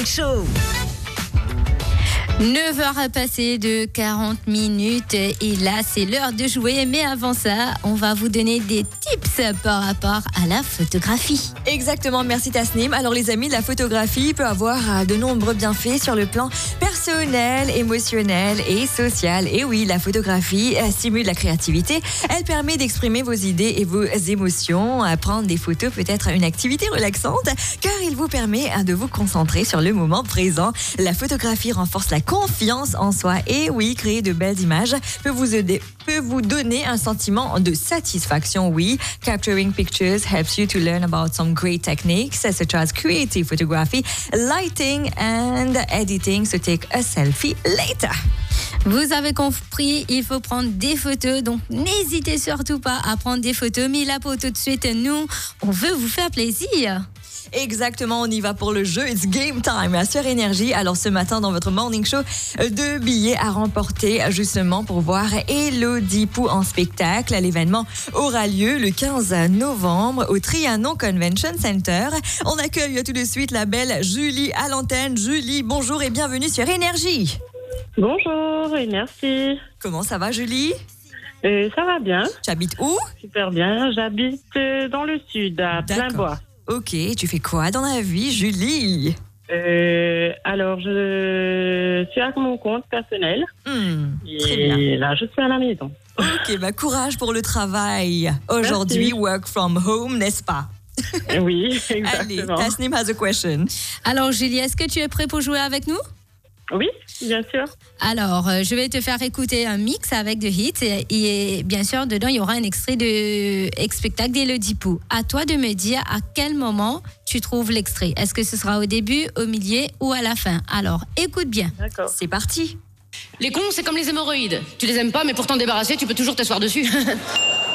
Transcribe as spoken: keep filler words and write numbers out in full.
Show. neuf heures passées de quarante minutes et là c'est l'heure de jouer, mais avant ça on va vous donner des tips par rapport à la photographie. Exactement, merci Tasnim. Alors les amis, la photographie peut avoir de nombreux bienfaits sur le plan personnel, émotionnel et social. Et oui, la photographie stimule la créativité, elle permet d'exprimer vos idées et vos émotions. Prendre des photos peut être une activité relaxante car il vous permet de vous concentrer sur le moment présent. La photographie renforce la confiance en soi. Et oui, créer de belles images peut vous aider, peut vous donner un sentiment de satisfaction. Oui, capturing pictures helps you to learn about some great techniques such as creative photography, lighting and editing. So take a selfie later. Vous avez compris, il faut prendre des photos, donc n'hésitez surtout pas à prendre des photos. Mais là pour tout de suite, nous, on veut vous faire plaisir. Exactement, on y va pour le jeu. It's game time sur Énergie. Alors ce matin dans votre morning show, deux billets à remporter justement pour voir Elodie Pou en spectacle. L'événement aura lieu le quinze novembre au Trianon Convention Center. On accueille tout de suite la belle Julie à l'antenne. Julie, bonjour et bienvenue sur Énergie. Bonjour et merci. Comment ça va Julie ? euh, Ça va bien. Tu habites où ? Super bien, j'habite euh, dans le sud, à Plainbois. Ok, tu fais quoi dans la vie, Julie ? euh, Alors, je suis à mon compte personnel. Mmh, très et bien. là, je suis à la maison. Ok, bah courage pour le travail. Aujourd'hui, Merci. work from home, n'est-ce pas ? Oui, Allez, exactement. Tasnim has a question. Alors Julie, est-ce que tu es prêt pour jouer avec nous ? Oui, bien sûr. Alors, euh, je vais te faire écouter un mix avec de hits et, et bien sûr, dedans, il y aura un extrait de spectacle d'Elodie Pou. À toi de me dire à quel moment tu trouves l'extrait. Est-ce que ce sera au début, au milieu ou à la fin ? Alors, écoute bien. D'accord. C'est parti. Les cons, c'est comme les hémorroïdes. Tu les aimes pas, mais pour t'en débarrasser, tu peux toujours t'asseoir dessus.